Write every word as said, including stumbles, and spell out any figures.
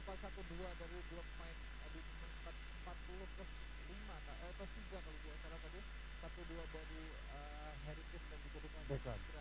Eropa satu dua dari blok main di menit empat puluh plus lima eh plus tiga kalau tidak salah tadi. satu dua dari uh, Harry Kane dan juga dengan Beckham.